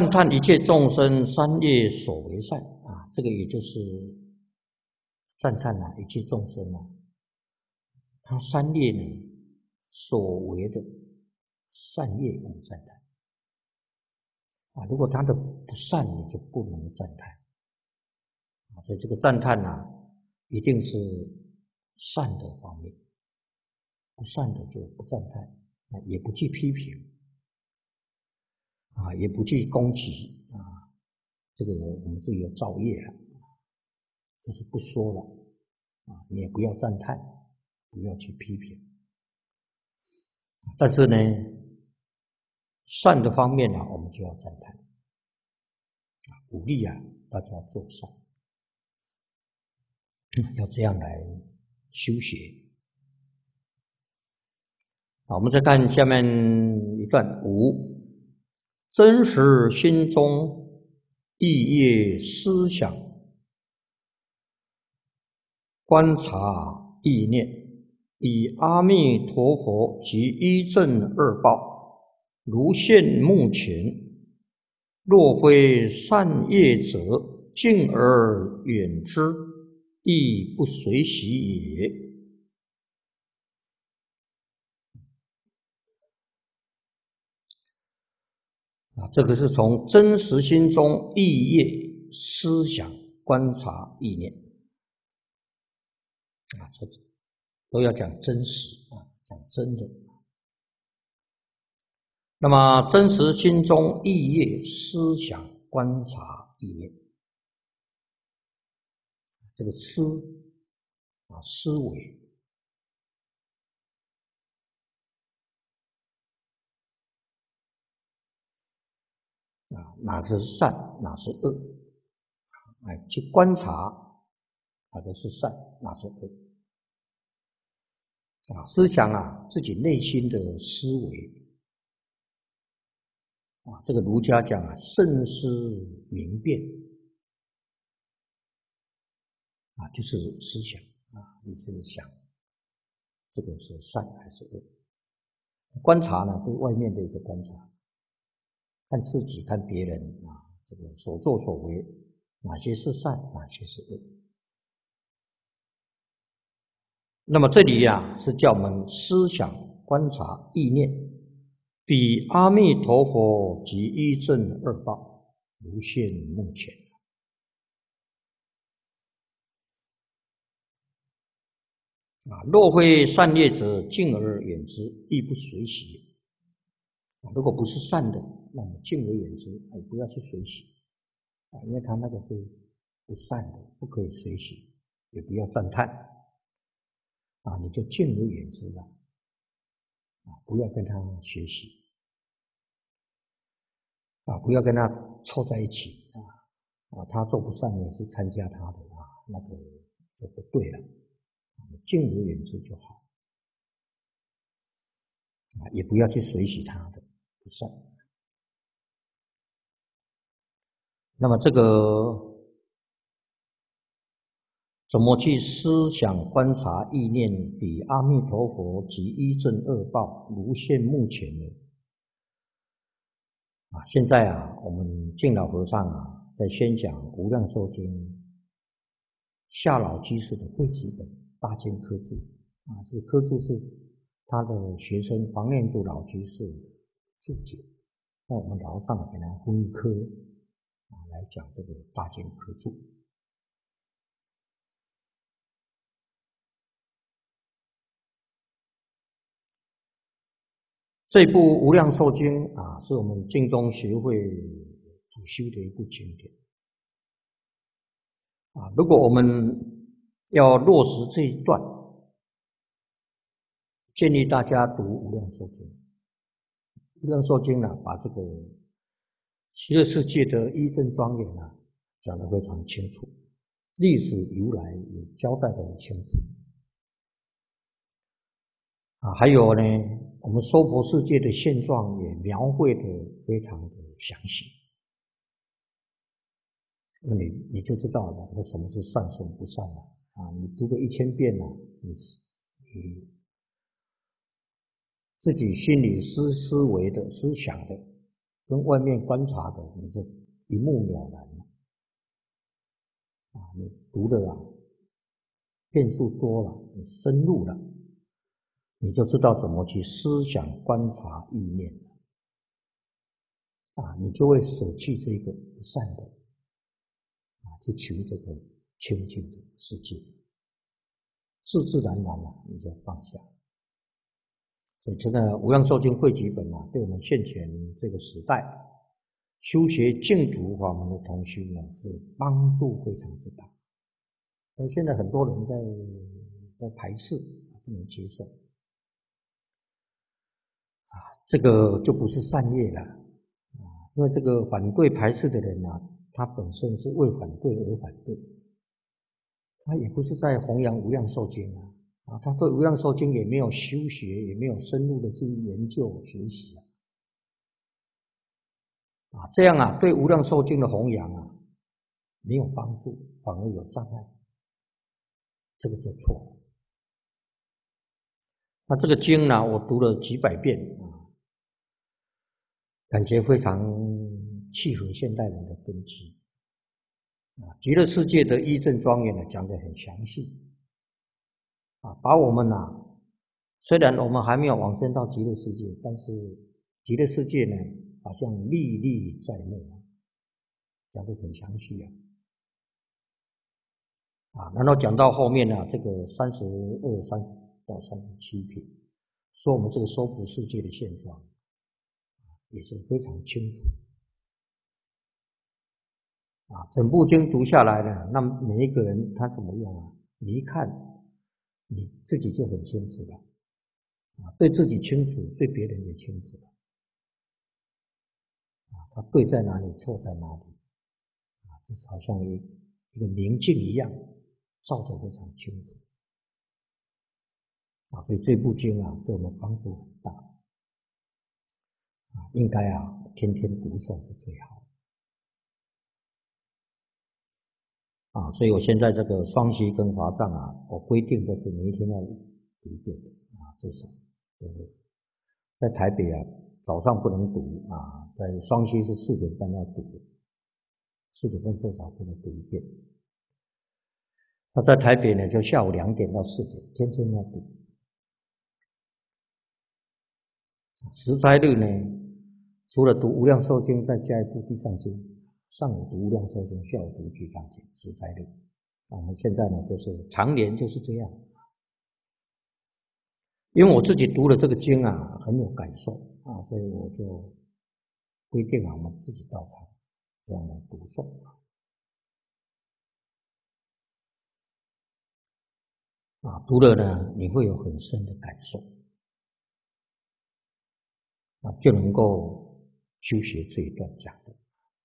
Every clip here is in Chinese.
赞叹一切众生三业所为善啊，这个也就是赞叹一切众生他三业呢所为的善业我们赞叹如果他的不善，你就不能赞叹所以这个赞叹一定是善的方面，不善的就不赞叹也不去批评也不去攻击这个我们自己有造业了，就是不说了你也不要赞叹，不要去批评。但是呢，善的方面我们就要赞叹鼓励大家做善，要这样来修学。好，我们再看下面一段5，真实心中意业思想观察意念，以阿弥陀佛及一正二报如现目前，若非善业者敬而远之，亦不随喜也。这个是从真实心中意业思想观察意念这都要讲真实讲真的。那么真实心中意业思想观察意念，这个思维哪是善，哪是恶去观察哪个是善，哪是恶思想自己内心的思维这个儒家讲慎思明辨就是思想你是想这个是善还是恶。观察呢，对外面的一个观察，看自己看别人这个所作所为哪些是善，哪些是恶。那么这里是叫我们思想观察意念，比阿弥陀佛及一正二报如现目前若非善业者敬而远之，亦不随喜如果不是善的，那么敬而远之不要去随喜因为他那个是不善的，不可以随喜，也不要赞叹你就敬而远之不要跟他学习不要跟他凑在一起他做不善，你也是参加他的那个就不对了敬而远之就好也不要去随喜他的不善。那么这个怎么去思想观察意念，比阿弥陀佛及一正二报如现目前呢现在我们净老和尚在宣讲《无量寿经》夏老居士的汇集本大经科注这个科注是他的学生黄念祖老居士注解，那我们老和尚给他分科来讲这个大经科注。这部《无量寿经》是我们净宗学会主修的一部经典如果我们要落实这一段，建议大家读《无量寿经》。《无量寿经》把这个极乐世界的一正庄严讲得非常清楚，历史由来也交代得很清楚还有呢，我们娑婆世界的现状也描绘得非常的详细。那你就知道了，那什么是善，什么不善了你读个1000遍你自己心里思维的思想的跟外面观察的，你就一目了然了。你读的变数多了，你深入了，你就知道怎么去思想观察意念了。你就会舍弃这个不善的，去求这个清净的世界，自自然然你就放下。所以这个《无量寿经汇集本》对我们现前这个时代修学净土法门的同修是帮助非常之大。而现在很多人在排斥，不能接受，这个就不是善业了。因为这个反对排斥的人他本身是为反对而反对，他也不是在弘扬无量寿经他对无量寿经也没有修学，也没有深入的去研究学习这样对无量寿经的弘扬没有帮助，反而有障碍，这个就错了。那这个经我读了几百遍感觉非常契合现代人的根基极乐世界的依正庄严讲得很详细把我们虽然我们还没有往生到极乐世界，但是极乐世界呢好像历历在目讲得很详细然后讲到后面这个32、30到37品，说我们这个娑婆世界的现状也是非常清楚整部经读下来呢，那每一个人他怎么样你一看你自己就很清楚了对自己清楚，对别人也清楚了他对在哪里，错在哪里这是好像一个明镜一样，照得非常清楚所以这部经对我们帮助很大应该天天读诵是最好所以我现在这个双息跟华藏我规定都是每一天要读一遍的至少对不对？在台北早上不能读在双息是4点半要读的，4点半最少可以读一遍。那在台北呢，就下午2点到4点，天天要读。十斋日呢，除了读无量寿经，再加一部地藏经，上午读无量寿经，下午读地藏经，十斋日。我们现在呢，就是常年就是这样。因为我自己读了这个经很有感受所以我就规定我们自己到场这样来读诵读了呢，你会有很深的感受就能够修学这一段讲的。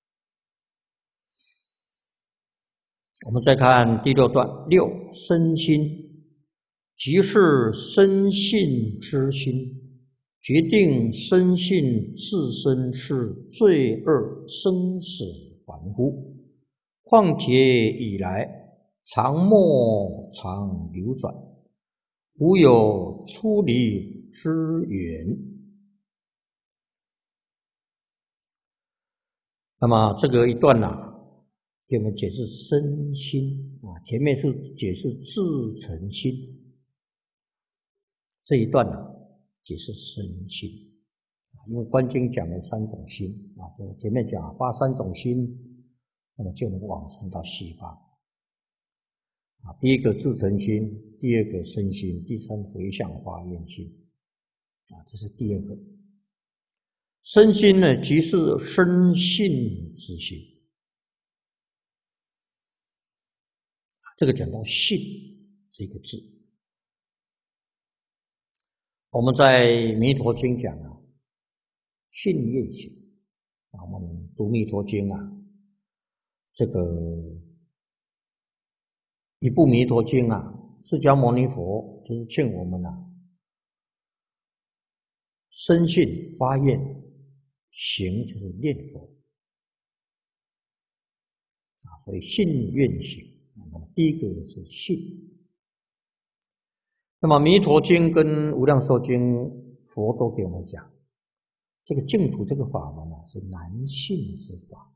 我们再看第6段，6身心。即是深信之心，决定深信自身是罪恶生死凡夫，况且以来常莫常流转，无有出离之缘。那么这个一段给我们解释身心前面是解释自成心。这一段解释身心因为观经讲了3种心所以前面讲发3种心，那么就能往生到西方第一个自成心，第二个身心，第三回向发愿心这是第2个。身心呢，即是深信之心。这个讲到信这个字。我们在《弥陀经》讲信业行我们读《弥陀经》这个一部《弥陀经》释迦牟尼佛就是劝我们深信发愿，行就是念佛所以信愿行。那么第一个是信。那么《弥陀经》跟《无量寿经》佛都给我们讲这个净土这个法门是男性之法，